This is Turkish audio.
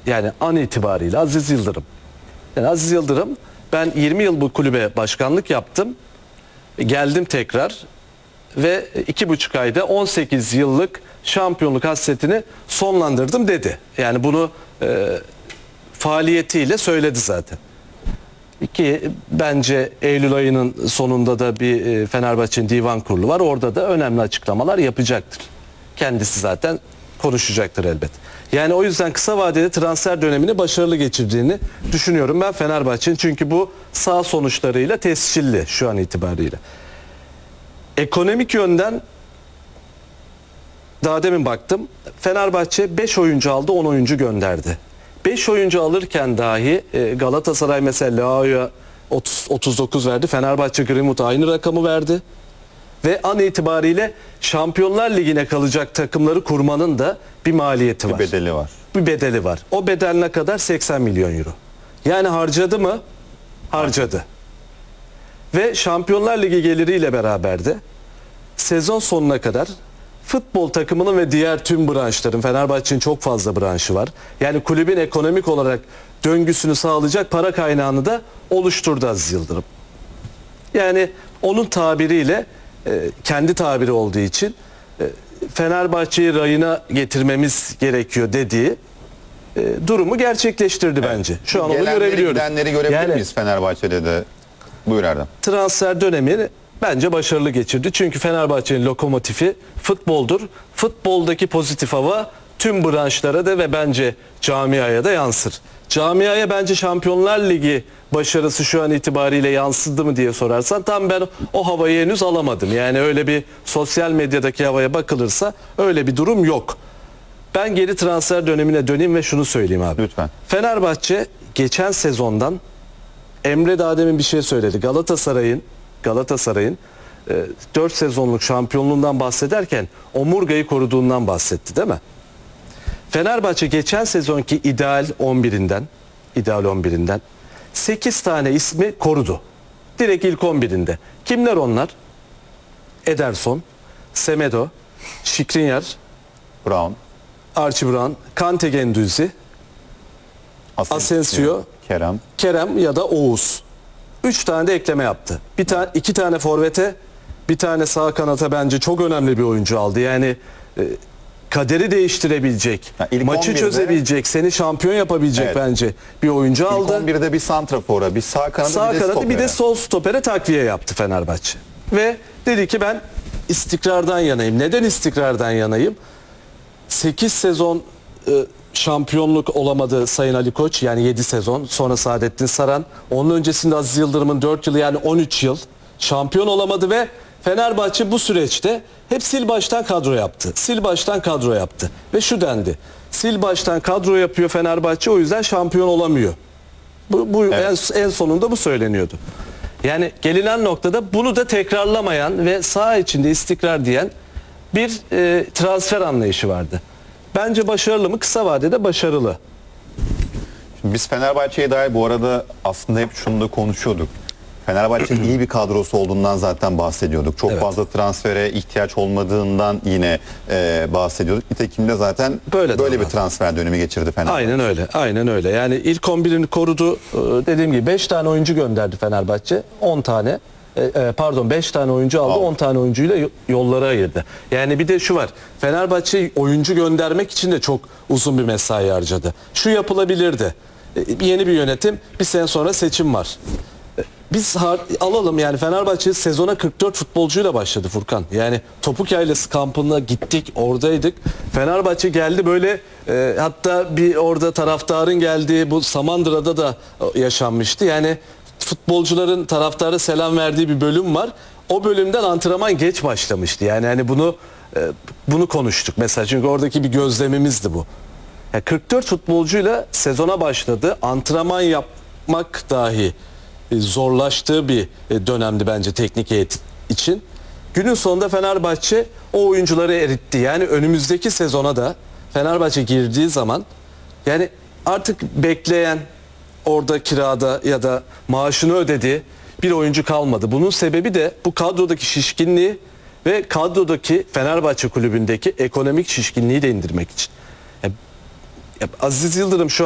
Yani an itibariyle Aziz Yıldırım. Yani Aziz Yıldırım, ben 20 yıl bu kulübe başkanlık yaptım. Geldim tekrar ve 2,5 ayda 18 yıllık şampiyonluk hasretini sonlandırdım dedi. Yani bunu faaliyetiyle söyledi zaten. Ki bence Eylül ayının sonunda da bir Fenerbahçe'nin divan kurulu var. Orada da önemli açıklamalar yapacaktır. Kendisi zaten konuşacaktır elbet. Yani o yüzden kısa vadede transfer dönemini başarılı geçirdiğini düşünüyorum ben Fenerbahçe'nin. Çünkü bu sağ sonuçlarıyla tescilli şu an itibariyle. Ekonomik yönden daha demin baktım. Fenerbahçe 5 oyuncu aldı, 10 oyuncu gönderdi. 5 oyuncu alırken dahi Galatasaray mesela Leao'ya 39 verdi. Fenerbahçe Greenwood aynı rakamı verdi. Ve an itibariyle Şampiyonlar Ligi'ne kalacak takımları kurmanın da bir maliyeti var. Bir bedeli var. Bir bedeli var. O bedel ne kadar? 80 milyon euro. Yani harcadı mı? Harcadı. Ve Şampiyonlar Ligi geliriyle beraber de sezon sonuna kadar futbol takımının ve diğer tüm branşların, Fenerbahçe'nin çok fazla branşı var. Yani kulübün ekonomik olarak döngüsünü sağlayacak para kaynağını da oluşturdu Aziz Yıldırım. Yani onun tabiriyle, kendi tabiri olduğu için Fenerbahçe'yi rayına getirmemiz gerekiyor dediği durumu gerçekleştirdi bence. Şu an onu görebiliyoruz. Gidenleri görebilir miyiz Fenerbahçe'de de? Buyur Erdem. Transfer dönemini bence başarılı geçirdi. Çünkü Fenerbahçe'nin lokomotifi futboldur. Futboldaki pozitif hava tüm branşlara da ve bence camiaya da yansır. Camiaya bence Şampiyonlar Ligi başarısı şu an itibariyle yansıdı mı diye sorarsan tam ben o havayı henüz alamadım. Yani öyle bir sosyal medyadaki havaya bakılırsa öyle bir durum yok. Ben geri transfer dönemine döneyim ve şunu söyleyeyim abi. Lütfen. Fenerbahçe geçen sezondan, Emre daha demin bir şey söyledi. Galatasaray'ın 4 sezonluk şampiyonluğundan bahsederken omurgayı koruduğundan bahsetti değil mi? Fenerbahçe geçen sezonki ideal 11'inden 8 tane ismi korudu. Direkt ilk 11'inde. Kimler onlar? Ederson, Semedo, Skriniar, Brown, Archie Brown, Kante Gendouzi, Asensio, Kerem ya da Oğuz. 3 tane de ekleme yaptı. 2 tane forvete, bir tane sağ kanata bence çok önemli bir oyuncu aldı. Yani kaderi değiştirebilecek, maçı çözebilecek, seni şampiyon yapabilecek bence bir oyuncu aldı. İlk 11'de bir santrafora, bir sağ kanada, bir de sol stopere takviye yaptı Fenerbahçe. Ve dedi ki ben istikrardan yanayım. Neden istikrardan yanayım? 8 sezon şampiyonluk olamadı Sayın Ali Koç, yani 7 sezon, sonra Saadettin Saran, onun öncesinde Aziz Yıldırım'ın 4 yılı, yani 13 yıl şampiyon olamadı ve Fenerbahçe bu süreçte hep sil baştan kadro yaptı. Sil baştan kadro yaptı ve şu dendi: sil baştan kadro yapıyor Fenerbahçe, o yüzden şampiyon olamıyor. Evet. En sonunda bu söyleniyordu. Yani gelinen noktada bunu da tekrarlamayan ve saha içinde istikrar diyen bir transfer anlayışı vardı. Bence başarılı mı? Kısa vadede başarılı. Şimdi biz Fenerbahçe'ye dair bu arada aslında hep şunu da konuşuyorduk. Fenerbahçe'nin iyi bir kadrosu olduğundan zaten bahsediyorduk. Çok fazla transfere ihtiyaç olmadığından yine bahsediyorduk. Nitekim de zaten böyle bir transfer dönemi geçirdi Fenerbahçe. Aynen öyle. Aynen öyle. Yani ilk 11'ini korudu. Dediğim gibi 5 tane oyuncu gönderdi Fenerbahçe. 10 tane 5 tane oyuncu aldı, 10 tane oyuncuyla yollara ayırdı. Yani bir de şu var. Fenerbahçe oyuncu göndermek için de çok uzun bir mesai harcadı. Şu yapılabilirdi. Yeni bir yönetim, bir sene sonra seçim var. Biz alalım, yani Fenerbahçe sezona 44 futbolcuyla başladı Furkan. Yani Topuk Yaylası kampına gittik, oradaydık. Fenerbahçe geldi böyle, hatta bir orada taraftarın geldiği, bu Samandıra'da da yaşanmıştı. Yani futbolcuların taraftara selam verdiği bir bölüm var. O bölümden antrenman geç başlamıştı. Yani hani bunu konuştuk mesela, çünkü oradaki bir gözlemimizdi bu. Yani 44 futbolcuyla sezona başladı. Antrenman yapmak dahi zorlaştığı bir dönemdi bence teknik heyet için. Günün sonunda Fenerbahçe o oyuncuları eritti. Yani önümüzdeki sezona da Fenerbahçe girdiği zaman yani artık bekleyen, orada kirada ya da maaşını ödediği bir oyuncu kalmadı. Bunun sebebi de bu kadrodaki şişkinliği ve kadrodaki Fenerbahçe kulübündeki ekonomik şişkinliği de indirmek için. Aziz Yıldırım şu